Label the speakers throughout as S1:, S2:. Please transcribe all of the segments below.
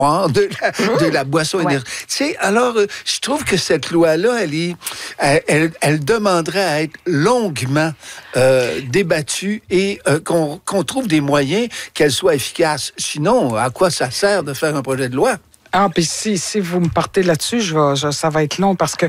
S1: de la boisson énergétique. Tu sais, alors, je trouve que cette loi-là, elle demanderait à être longuement débattue et qu'on trouve des moyens qu'elle soit efficace. Sinon, à quoi ça sert de faire un projet de loi?
S2: Ah, puis si vous me partez là-dessus, ça va être long parce que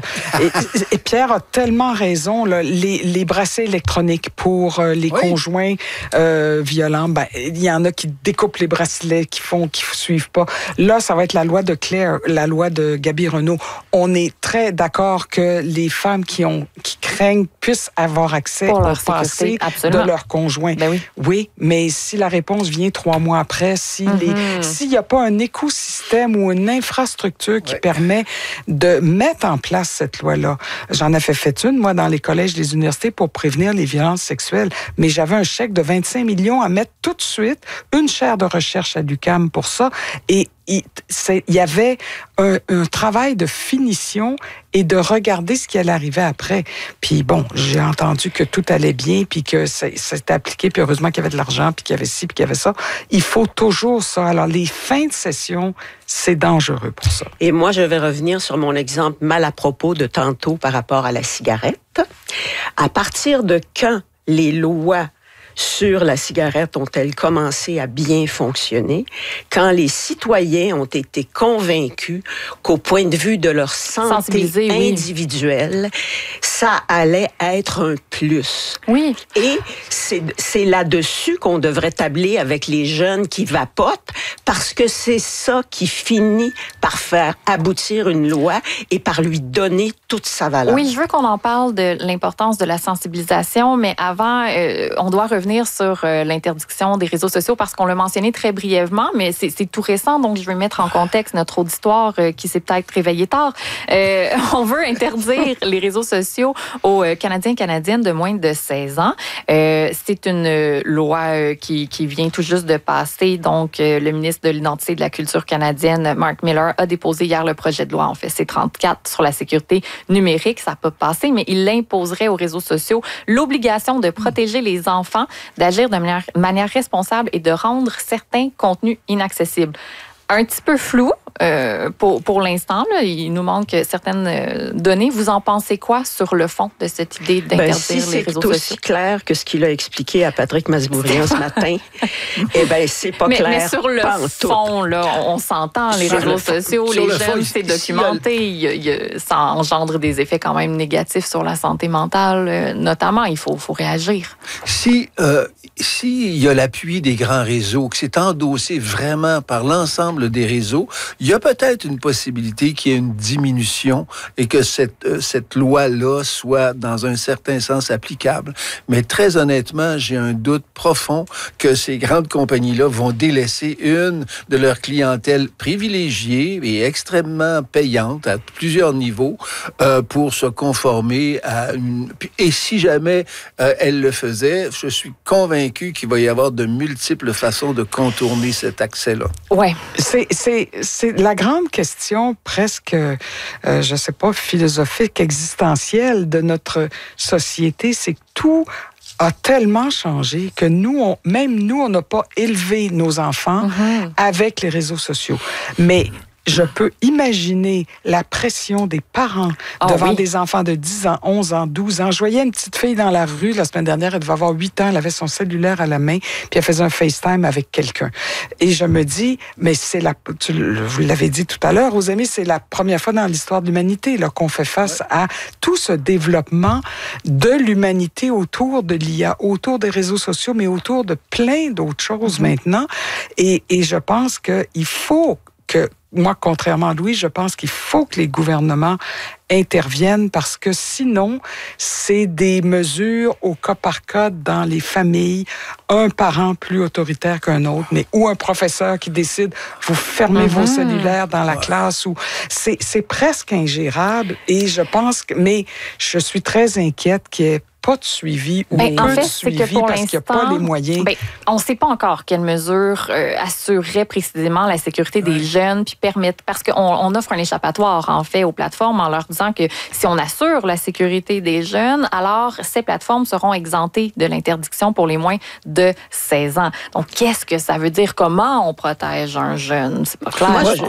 S2: et Pierre a tellement raison. Là, les bracelets électroniques pour les conjoints violents, ben il y en a qui découpent les bracelets, qui suivent pas. Là, ça va être la loi de Claire, la loi de Gaby Renaud. On est très d'accord que les femmes qui craignent puissent avoir accès au passé de leur conjoint.
S3: Ben oui.
S2: Oui, mais si la réponse vient 3 mois après, s'il n'y a pas un écosystème ou une infrastructure qui permet de mettre en place cette loi-là. J'en avais fait une, moi, dans les collèges, les universités pour prévenir les violences sexuelles, mais j'avais un chèque de 25 millions à mettre tout de suite, une chaire de recherche à l'UQAM pour ça, et il y avait un travail de finition et de regarder ce qui allait arriver après. Puis bon, j'ai entendu que tout allait bien, puis que c'était appliqué, puis heureusement qu'il y avait de l'argent, puis qu'il y avait ci, puis qu'il y avait ça. Il faut toujours ça. Alors, les fins de session, c'est dangereux pour ça.
S4: Et moi, je vais revenir sur mon exemple mal à propos de tantôt par rapport à la cigarette. À partir de quand les lois sur la cigarette ont-elles commencé à bien fonctionner quand les citoyens ont été convaincus qu'au point de vue de leur santé individuelle, ça allait être un plus.
S3: Oui.
S4: Et c'est là-dessus qu'on devrait tabler avec les jeunes qui vapotent parce que c'est ça qui finit par faire aboutir une loi et par lui donner toute sa valeur.
S3: Oui, je veux qu'on en parle de l'importance de la sensibilisation, mais avant, on doit revenir sur l'interdiction des réseaux sociaux parce qu'on l'a mentionné très brièvement, mais c'est tout récent, donc je vais mettre en contexte notre auditoire qui s'est peut-être réveillé tard. On veut interdire les réseaux sociaux aux Canadiens et Canadiennes de moins de 16 ans. C'est une loi qui vient tout juste de passer, donc le ministre de l'Identité et de la Culture canadienne, Mark Miller, a déposé hier le projet de loi, en fait, C-34 sur la sécurité numérique. Ça n'a pas passé, mais il imposerait aux réseaux sociaux l'obligation de protéger les enfants, d'agir de manière responsable et de rendre certains contenus inaccessibles. Un petit peu flou pour l'instant. Là, il nous manque certaines données. Vous en pensez quoi sur le fond de cette idée d'interdire les réseaux sociaux?
S4: C'est aussi clair que ce qu'il a expliqué à Patrick Masbourian ce matin. Eh bien, c'est pas clair.
S3: Mais sur le fond, là, on s'entend, les réseaux sociaux, les jeunes, c'est documenté. Ça engendre des effets quand même négatifs sur la santé mentale, notamment. Il faut réagir.
S1: S'il y a l'appui des grands réseaux, que c'est endossé vraiment par l'ensemble des réseaux, il y a peut-être une possibilité qu'il y ait une diminution et que cette loi-là soit dans un certain sens applicable. Mais très honnêtement, j'ai un doute profond que ces grandes compagnies-là vont délaisser une de leurs clientèles privilégiées et extrêmement payantes à plusieurs niveaux pour se conformer à une... Et si jamais elles le faisaient, je suis convaincu qu'il va y avoir de multiples façons de contourner cet accès-là.
S2: Ouais, c'est la grande question presque, je sais pas, philosophique, existentielle de notre société, c'est que tout a tellement changé que même nous, on n'a pas élevé nos enfants avec les réseaux sociaux. Mais je peux imaginer la pression des parents devant des enfants de 10 ans, 11 ans, 12 ans. Je voyais une petite fille dans la rue la semaine dernière, elle devait avoir 8 ans, elle avait son cellulaire à la main, puis elle faisait un FaceTime avec quelqu'un. Et je me dis, mais vous l'avez dit tout à l'heure, aux amis, c'est la première fois dans l'histoire de l'humanité là, qu'on fait face à tout ce développement de l'humanité autour de l'IA, autour des réseaux sociaux, mais autour de plein d'autres choses maintenant. Et je pense qu'il faut que moi, contrairement à Louis, je pense qu'il faut que les gouvernements interviennent parce que sinon, c'est des mesures au cas par cas dans les familles, un parent plus autoritaire qu'un autre, mais ou un professeur qui décide, vous fermez vos cellulaires dans la classe, ou c'est presque ingérable et je pense que, mais je suis très inquiète qu'il y ait pas de suivi ou peu de suivi parce qu'il n'y a pas les moyens.
S3: On ne sait pas encore quelles mesures assureraient précisément la sécurité des jeunes puis permettent, parce qu'on offre un échappatoire en fait aux plateformes en leur disant que si on assure la sécurité des jeunes, alors ces plateformes seront exemptées de l'interdiction pour les moins de 16 ans. Donc, qu'est-ce que ça veut dire? Comment on protège un jeune? C'est pas clair.
S4: Moi,